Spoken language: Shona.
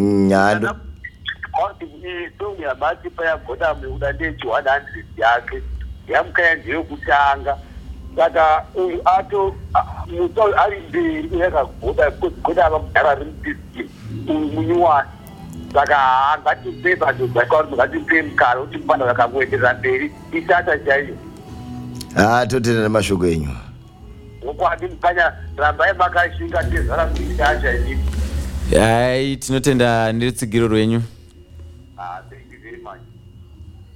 Nyando. Song yabati paya goda mudande 100 yake yamkaenje yokutanga saka ato muto ari ndi yakagoda goda vamudara rimudisi munyuwa saka ngati beba ndozvakauri ngati pemukaro kuti mufana vakangoenderera mberi isata chaiyo. Totenda mashoko enyu. Ngokwadi mukanya rambai makashinga tezvara muisha chaizvi. Hai tinotenda neritsigiro rwenyu.